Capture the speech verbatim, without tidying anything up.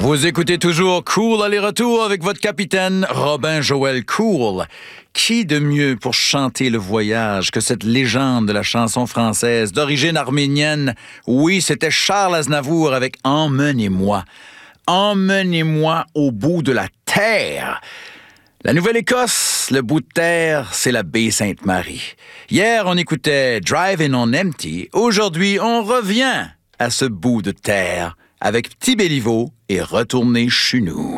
Vous écoutez toujours Cool aller-retour avec votre capitaine Robin Joël Cool. Qui de mieux pour chanter le voyage que cette légende de la chanson française d'origine arménienne? Oui, c'était Charles Aznavour avec « Emmenez-moi ». Emmenez-moi au bout de la terre. La Nouvelle-Écosse, le bout de terre, c'est la baie Sainte-Marie. Hier, on écoutait Driving on Empty. Aujourd'hui, on revient à ce bout de terre avec Petit Béliveau et Retourner chez nous.